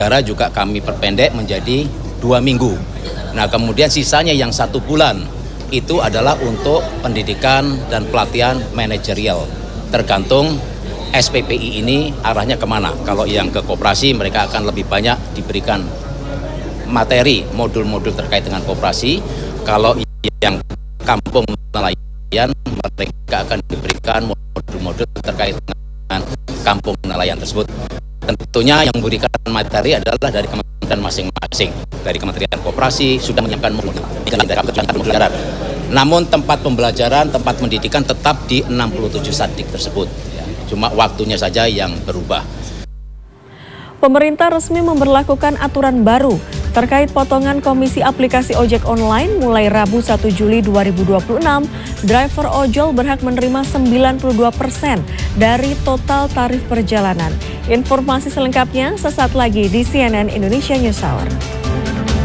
negara juga kami perpendek menjadi 2 minggu. Nah, kemudian sisanya yang 1 bulan itu adalah untuk pendidikan dan pelatihan manajerial. Tergantung SPPI ini arahnya kemana. Kalau yang ke koperasi mereka akan lebih banyak diberikan materi, modul-modul terkait dengan koperasi. Kalau yang kampung nelayan mereka akan diberikan modul-modul terkait dengan kampung nelayan tersebut. Tentunya yang memberikan materi adalah dari kementerian masing-masing. Dari Kementerian Koperasi sudah menyiapkan modul darat. Namun tempat pembelajaran, tempat pendidikan tetap di 67 Sadik tersebut. Cuma waktunya saja yang berubah. Pemerintah resmi memberlakukan aturan baru terkait potongan komisi aplikasi ojek online mulai Rabu 1 Juli 2026. Driver ojol berhak menerima 92% dari total tarif perjalanan. Informasi selengkapnya sesaat lagi di CNN Indonesia News Hour.